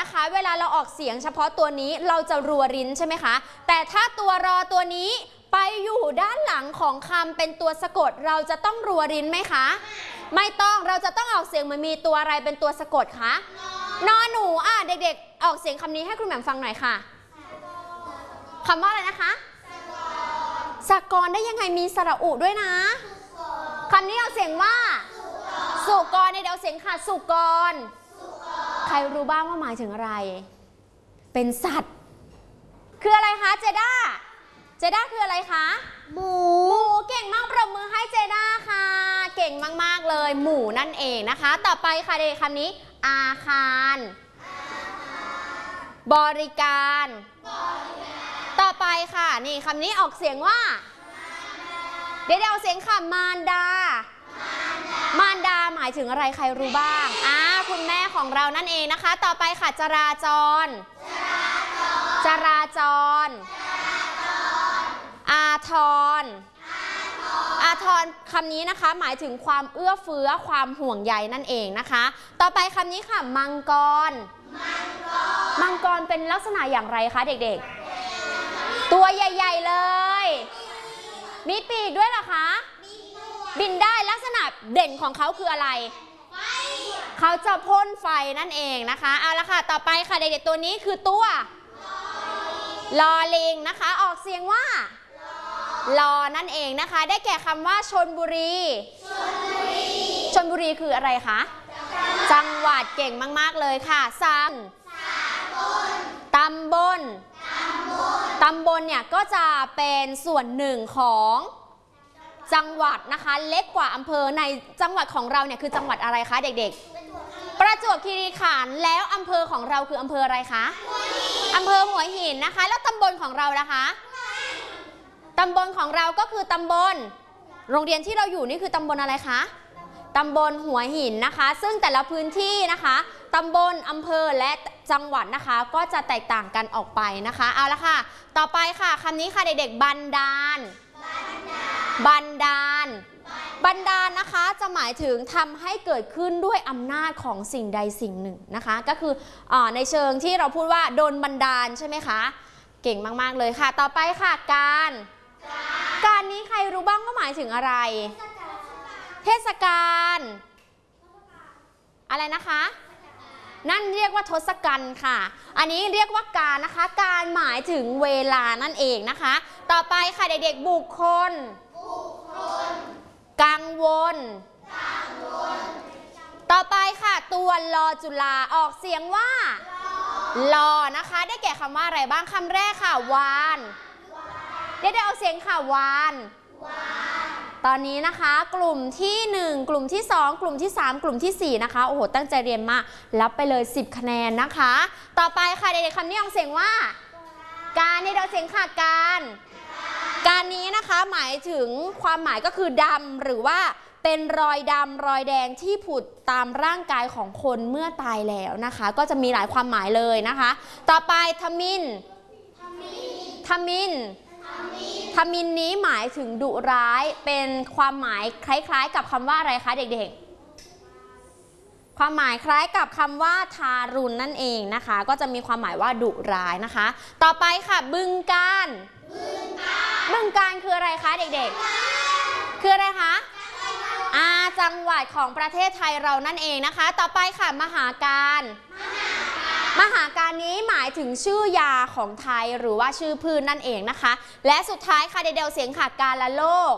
นะคะเวลาเราออกเสียงเฉพาะตัวนี้เราจะรัวริ้นใช่ไหมคะแต่ถ้าตัวรอตัวนี้ไปอยู่ด้านหลังของคำเป็นตัวสะกดเราจะต้องรัวริ้นไหมคะไม่ต้องเราจะต้องออกเสียงเหมือนมีตัวอะไรเป็นตัวสะกดคะนอหนูเด็กๆออกเสียงคำนี้ให้คุณแหม่มฟังหน่อยค่ะคำว่าอะไรนะคะสะกรได้ยังไงมีสระอุด้วยนะคำนี้ออกเสียงว่าสุกรในเดี๋ยวเสียงค่ะสุกรใครรู้บ้างว่าหมายถึงอะไรเป็นสัตว์คืออะไรคะเจด้าคืออะไรคะหมูเก่งมากปรบมือให้เจด้าค่ะเก่งมากๆเลยหมูนั่นเองนะคะต่อไปค่ะเด็กคำนี้อาคารบริการต่อไปค่ะนี่คำนี้ออกเสียงว่าเดี๋ยวเอาเสียงค่ะมารดาหมายถึงอะไรใครรู้บ้างคุณแม่ของเรานั่นเองนะคะต่อไปค่ะจราจรอาทรคำนี้นะคะหมายถึงความเอื้อเฟื้อความห่วงใยนั่นเองนะคะต่อไปคำนี้ค่ะมังกรเป็นลักษณะอย่างไรคะเด็กๆตัวใหญ่ๆเลยมีปีกด้วยเหรอคะบินได้ลักษณะเด่นของเขาคืออะไรเขาจะพ่นไฟนั่นเองนะคะเอาละค่ะต่อไปค่ะเด็กๆตัวนี้คือตัวลอลิงนะคะออกเสียงว่าลอนั่นเองนะคะได้แก่คำว่าชลบุรีคืออะไรคะจังหวัดเก่งมากๆเลยค่ะตำบลเนี่ยก็จะเป็นส่วนหนึ่งของจังหวัดนะคะเล็กกว่าอำเภอในจังหวัดของเราเนี่ยคือจังหวัดอะไรคะเด็กๆประจวบคีรีขันธ์แล้วอำเภอของเราคืออำเภออะไรคะอำเภอหัวหินนะคะแล้วตำบลของเรานะคะตำบลของเราก็คือตำบลโรงเรียนที่เราอยู่นี่คือตำบลอะไรคะตำบลหัวหินนะคะซึ่งแต่ละพื้นที่นะคะตำบลอำเภอและจังหวัดนะคะก็จะแตกต่างกันออกไปนะคะเอาละค่ะต่อไปค่ะคำนี้ค่ะเด็กๆบันดาลนะคะจะหมายถึงทำให้เกิดขึ้นด้วยอำนาจของสิ่งใดสิ่งหนึ่งนะคะก็คือในเชิงที่เราพูดว่าโดนบันดาลใช่ไหมคะเก่งมากๆเลยค่ะต่อไปค่ะการนี้ใครรู้บ้างว่าหมายถึงอะไรเทศกาลอะไรนะคะนั่นเรียกว่าทศกัณฐ์ค่ะอันนี้เรียกว่าการนะคะการหมายถึงเวลานั่นเองนะคะต่อไปค่ะเด็กๆบุคคลกังวลต่อไปค่ะตัวลอจุฬาออกเสียงว่าลอนะคะได้แก่คำว่าอะไรบ้างคำแรกค่ะวานได้เอาเสียงค่ะวานตอนนี้นะคะกลุ่มที่1กลุ่มที่2กลุ่มที่3กลุ่มที่4นะคะโอ้โหตั้งใจเรียนมากรับไปเลย10คะแนนนะคะต่อไปค่ะเด็กๆคำนี้ออกเสียงว่าการได้เอาเสียงค่ะการนี้นะคะหมายถึงความหมายก็คือดำหรือว่าเป็นรอยดำรอยแดงที่ผุดตามร่างกายของคนเมื่อตายแล้วนะคะก็จะมีหลายความหมายเลยนะคะต่อไปทมินนี้หมายถึงดุร้ายเป็นความหมายคล้ายๆกับคำว่าอะไรคะเด็กๆความหมายคล้ายกับคำว่าทารุณนั่นเองนะคะก็จะมีความหมายว่าดุร้ายนะคะต่อไปค่ะบึงกาฬคืออะไรคะเด็กๆคืออะไรคะจังหวัดของประเทศไทยเรานั่นเองนะคะต่อไปค่ะมหาการนี้หมายถึงชื่อยาของไทยหรือว่าชื่อพืชนั่นเองนะคะและสุดท้ายค่ะเดวเสียงค่ะกาฬโรค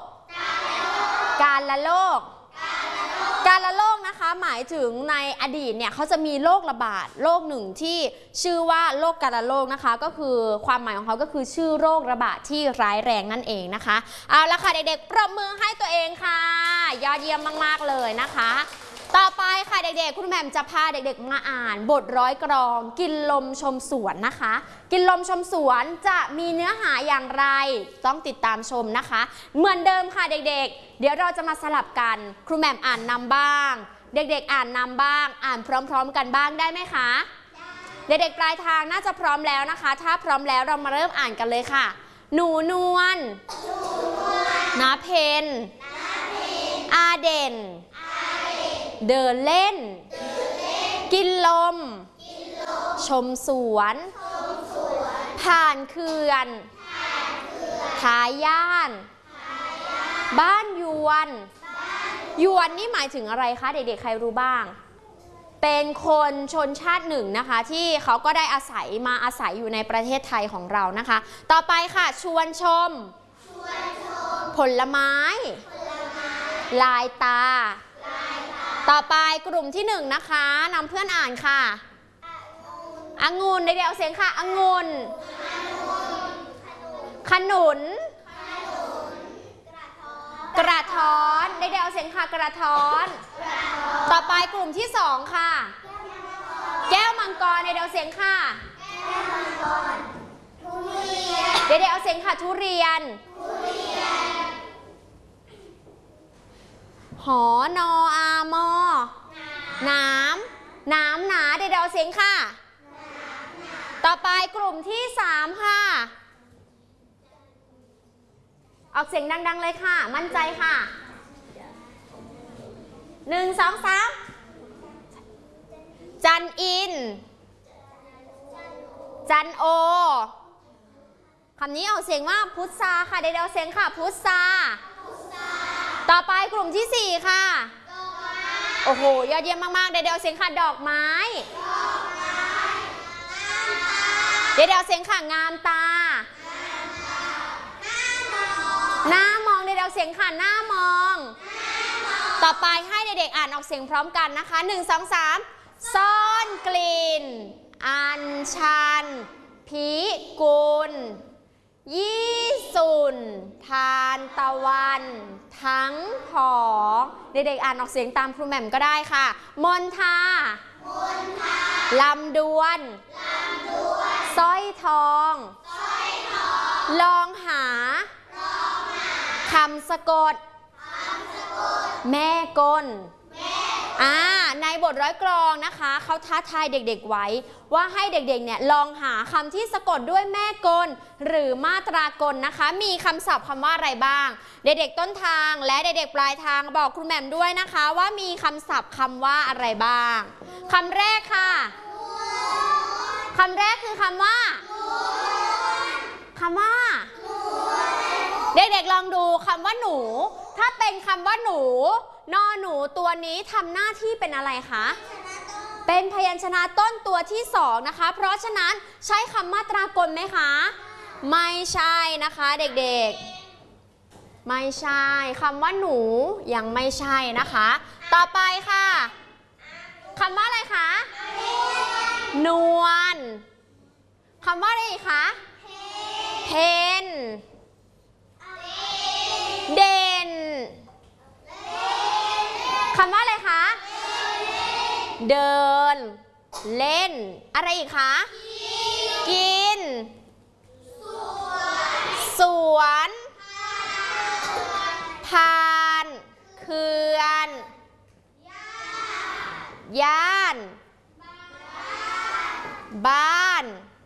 นะคะหมายถึงในอดีตเนี่ยเขาจะมีโรคระบาดโรคหนึ่งที่ชื่อว่าโรคกาฬโรคนะคะก็คือความหมายของเขาก็คือชื่อโรคระบาดที่ร้ายแรงนั่นเองนะคะเอาละค่ะเด็กๆปรบมือให้ตัวเองค่ะยอดเยี่ยมมากๆเลยนะคะต่อไปค่ะเด็กๆคุณแหม่มจะพาเด็กๆมาอ่านบทร้อยกลองกินลมชมสวนนะคะกินลมชมสวนจะมีเนื้อหาอย่างไรต้องติดตามชมนะคะเหมือนเดิมค่ะเด็กๆเดี๋ยวเราจะมาสลับกันครูแหม่มอ่านนำบ้างเด็กๆอ่านนำบ้างอ่านพร้อมๆกันบ้างได้ไหมคะเด็กๆปลายทางน่าจะพร้อมแล้วนะคะถ้าพร้อมแล้วเรามาเริ่มอ่านกันเลยค่ะหนูนวลน้าเพนอาเด่นเดินเล่นกินลมชมสวนผ่านเขื่อนท้ายย่านบ้านยวนนี่หมายถึงอะไรคะเด็กๆใครรู้บ้างเป็นคนชนชาติหนึ่งนะคะที่เขาก็ได้อาศัยอยู่ในประเทศไทยของเรานะคะต่อไปค่ะชวนชมผลไม้ลายตาต่อไปกลุ่มที่1นะคะนำเพื่อนอ่านค่ะองุ่นเด็กๆเอาเสียงค่ะองุ่นขนุนกระท้อนเด็กๆเอาเสียงค่ะกระท้อนต่อไปกลุ่มที่2ค่ะแก้วมังกรเด็กๆเอาเสียงค่ะเด็กๆเอาเสียงค่ะทุเรียนหอนออามอน้ำหนาเด็กๆเอาเสียงค่ะต่อไปกลุ่มที่3ค่ะออกเสียงดังๆเลยค่ะมั่นใจค่ะ1 2 3จันอินจันโอคำนี้ออกเสียงว่าพุทราค่ะเด็กๆเอาเสียงค่ะพุทราต่อไปกลุ่มที่4ค่ะโอ้โหยอดเยี่ยมมากๆเด็กๆเอาเสียงค่ะดอกไม้เด็กๆเอาเสียงค่ะงามตาหน้ามองเด็กๆเอาเสียงค่ะหน้ามองต่อไปให้เด็กๆอ่านออกเสียงพร้อมกันนะคะ1 2 3ซ่อนกลิ่นอัญชันพิกุลยี่สุนทานตะวันทั้งผองเด็กๆอ่านออกเสียงตามครูแหม่มก็ได้ค่ะมนทาลำดวนสร้อยทองลองหาคำสะกดแม่กลในบทร้อยกลองนะคะเขาท้าทายเด็กๆไว้ว่าให้เด็กๆเนี่ยลองหาคำที่สะกดด้วยแม่กลหรือมาตรากลนะคะมีคำศัพท์คำว่าอะไรบ้างเด็กๆต้นทางและเด็กๆปลายทางบอกครูแหม่มด้วยนะคะว่ามีคำศัพท์คำว่าอะไรบ้างคำแรกค่ะคำแรกคือคำว่าเด็กๆลองดูคำว่าหนูถ้าเป็นคำว่าหนูนอหนูตัวนี้ทำหน้าที่เป็นอะไรคะเป็นพยัญชนะต้นตัวที่2นะคะเพราะฉะนั้นใช้คำมาตรากลไหมคะไม่ใช่นะคะเด็กๆไม่ใช่คำว่าหนูยังไม่ใช่นะคะต่อไปค่ะคำว่าอะไรคะนวลคำว่าอะไรอีกคะเพนเด่นคำว่าอะไรคะเดินเล่นอะไรอีกคะกินสวนผ่านเขื่อนย่านบ้าน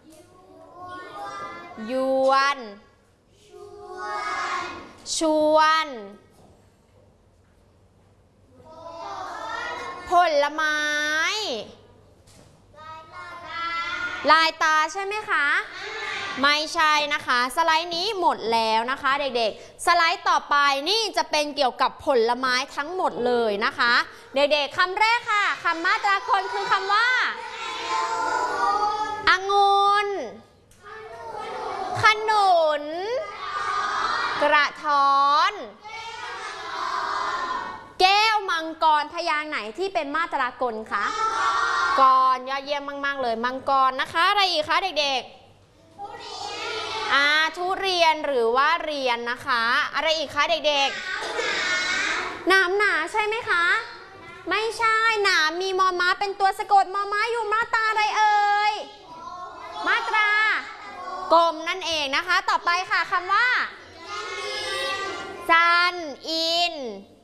ยวนชวนผลไม้ลายตาใช่ไหมคะไม่ใช่นะคะสไลด์นี้หมดแล้วนะคะเด็กๆสไลด์ต่อไปนี่จะเป็นเกี่ยวกับผลไม้ทั้งหมดเลยนะคะเด็กๆคำแรกค่ะคำมาตรากลคือคำว่าองุ่นขนุนกระท้อนแก้วมังกรพยางค์ไหนที่เป็นมาตรากลคะกรยอดเยี่ยมมากๆเลยมังกรนะคะอะไรอีกคะเด็กๆทุเรียนหรือว่าเรียนนะคะอะไรอีกคะเด็กๆหนามหนาใช่ไหมคะไม่ใช่หนามมีมอม้าเป็นตัวสะกดมอม้าอยู่มาตราอะไรเอ่ยมาตรากลมนั่นเองนะคะต่อไปค่ะคำว่าจันอิน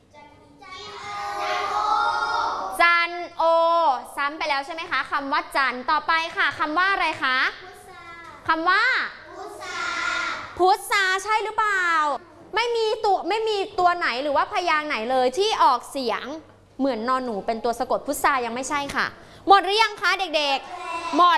จันโอซ้ำไปแล้วใช่ไหมคะคำว่าจันต่อไปค่ะคำว่าอะไรคะคำว่าพุทราใช่หรือเปล่าไม่มีตัวไหนหรือว่าพยางค์ไหนเลยที่ออกเสียงเหมือนนอนหนูเป็นตัวสะกดพุทรายังไม่ใช่ค่ะหมดหรือยังคะเด็กๆหมด